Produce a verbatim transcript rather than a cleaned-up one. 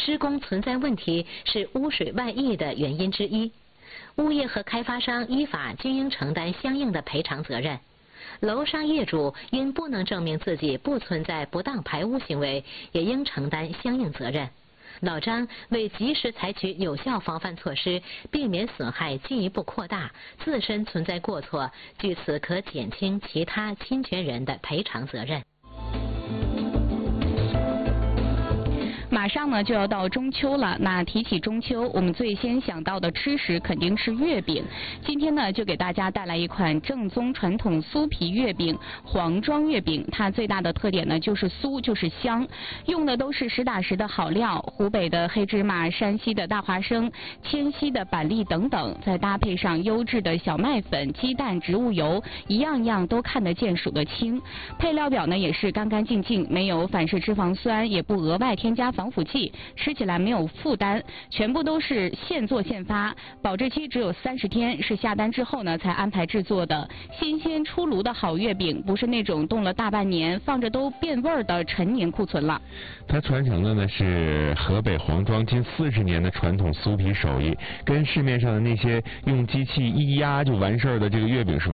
施工存在问题是污水外溢的原因之一。物业和开发商依法均应承担相应的赔偿责任。楼上业主因不能证明自己不存在不当排污行为，也应承担相应责任。老张为及时采取有效防范措施，避免损害进一步扩大，自身存在过错，据此可减轻其他侵权人的赔偿责任。 马上呢就要到中秋了，那提起中秋，我们最先想到的吃食肯定是月饼。今天呢就给大家带来一款正宗传统酥皮月饼——黄庄月饼。它最大的特点呢就是酥，就是香，用的都是实打实的好料，湖北的黑芝麻、山西的大花生、迁西的板栗等等，再搭配上优质的小麦粉、鸡蛋、植物油，一样样都看得见、数得清。配料表呢也是干干净净，没有反式脂肪酸，也不额外添加防腐剂，吃起来没有负担，全部都是现做现发，保质期只有三十天，是下单之后呢才安排制作的。新鲜出炉的好月饼，不是那种冻了大半年放着都变味儿的陈年库存了。 它传承的呢是河北黄庄近四十年的传统酥皮手艺，跟市面上的那些用机器一压就完事儿的这个月饼是